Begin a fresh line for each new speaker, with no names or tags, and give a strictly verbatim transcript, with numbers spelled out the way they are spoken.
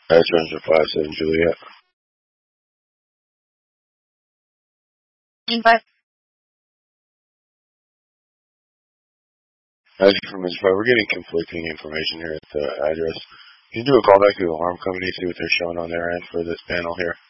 Address five seven Juliet.
But
As for Miz Five, we're getting conflicting information here at the address. Can you do a call back to the alarm company, see what they're showing on their end for this panel here?